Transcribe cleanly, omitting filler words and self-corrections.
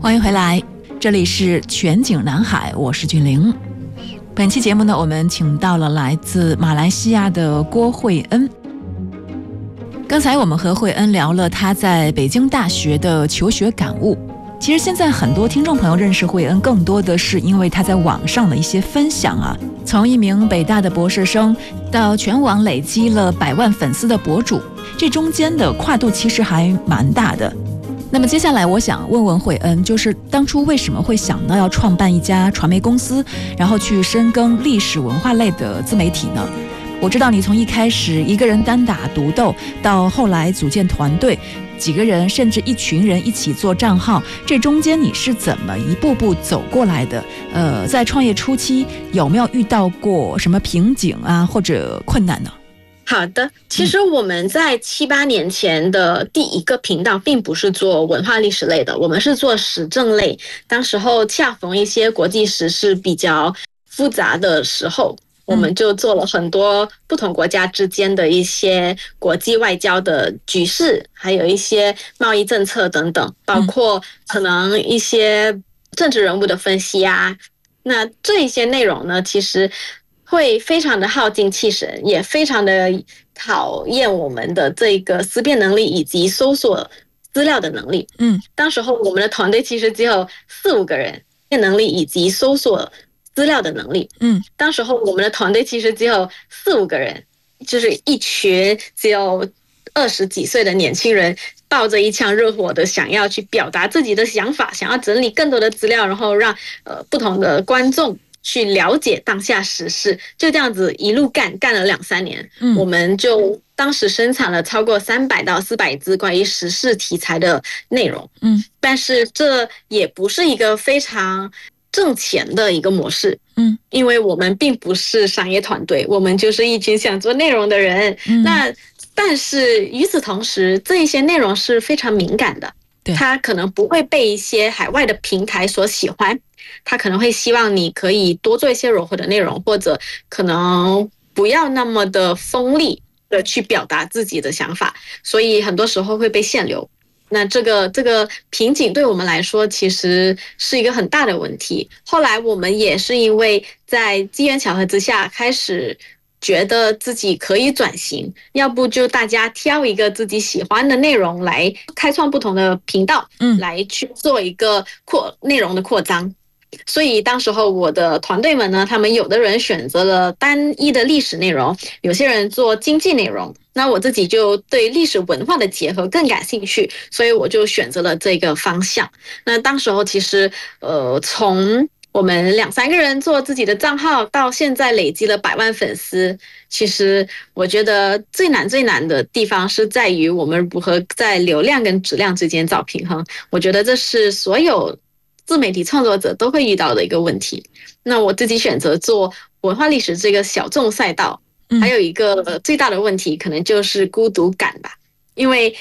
欢迎回来，这里是全景南海，我是俊玲。本期节目呢，我们请到了来自马来西亚的郭慧恩。刚才我们和慧恩聊了她在北京大学的求学感悟。其实现在很多听众朋友认识慧恩，更多的是因为她在网上的一些分享啊，从一名北大的博士生到全网累积了100万粉丝的博主，这中间的跨度其实还蛮大的。那么接下来我想问问慧恩，就是当初为什么会想到要创办一家传媒公司，然后去深耕历史文化类的自媒体呢？我知道你从一开始一个人单打独斗，到后来组建团队，几个人甚至一群人一起做账号，这中间你是怎么一步步走过来的？在创业初期有没有遇到过什么瓶颈啊，或者困难呢？ 好的，其实我们在7、8年前的第一个频道并不是做文化历史类的，我们是做时政类。当时候恰逢一些国际时事比较复杂的时候，我们就做了很多不同国家之间的一些国际外交的局势，还有一些贸易政策等等，包括可能一些政治人物的分析啊。那这一些内容呢，其实会非常的耗尽气神，也非常的考验我们的这个思辨能力以及搜索资料的能力。当时候我们的团队其实只有4、5个人，能力以及搜索资料的能力。当时候我们的团队其实只有4、5个人，就是一群只有20几岁的年轻人，抱着一腔热火的想要去表达自己的想法，想要整理更多的资料，然后让不同的观众去了解当下时事，就这样子一路干了2、3年，我们就当时生产了超过300到400支关于时事题材的内容。但是这也不是一个非常挣钱的一个模式。因为我们并不是商业团队，我们就是一群想做内容的人。但是与此同时，这一些内容是非常敏感的，它可能不会被一些海外的平台所喜欢，他可能会希望你可以多做一些柔和的内容，或者可能不要那么的锋利的去表达自己的想法，所以很多时候会被限流。那这个瓶颈对我们来说其实是一个很大的问题。后来我们也是因为在机缘巧合之下开始觉得自己可以转型，要不就大家挑一个自己喜欢的内容来开创不同的频道，来去做一个内容的扩张。所以当时候我的团队们呢，他们有的人选择了单一的历史内容，有些人做经济内容，那我自己就对历史文化的结合更感兴趣，所以我就选择了这个方向。那当时候其实从我们2、3个人做自己的账号到现在累积了100万粉丝，其实我觉得最难的地方是在于我们如何在流量跟质量之间找平衡。我觉得这是所有自媒体创作者都会遇到的一个问题。那我自己选择做文化历史这个小众赛道，还有一个最大的问题可能就是孤独感吧。因为